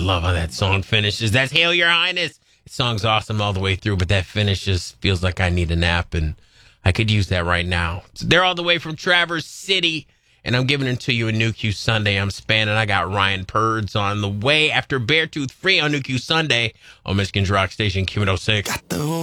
love how that song finishes. That's Hail Your Highness. The song's awesome all the way through, but that finish just feels like I need a nap, and I could use that right now. So they're all the way from Traverse City, and I'm giving it to you a New Q Sunday. I'm spanning. I got Ryan Purds on the way after Beartooth Free on New Q Sunday on Michigan's Rock Station, Q106.